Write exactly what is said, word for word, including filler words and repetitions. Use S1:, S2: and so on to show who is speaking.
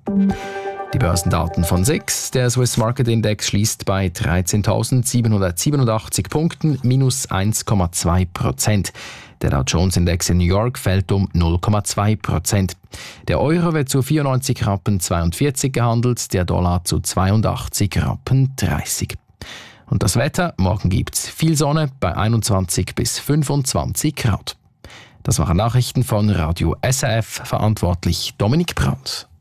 S1: Die Börsendaten von S I X. Der Swiss Market Index schließt bei dreizehntausendsiebenhundertsiebenundachtzig Punkten, minus eins Komma zwei Prozent. Der Dow Jones Index in New York fällt um null Komma zwei Prozent. Der Euro wird zu vierundneunzig Rappen zweiundvierzig gehandelt, der Dollar zu zweiundachtzig Rappen dreißig. Und das Wetter, morgen gibt's viel Sonne bei einundzwanzig bis fünfundzwanzig Grad. Das waren Nachrichten von Radio S R F, verantwortlich Dominik Brandt.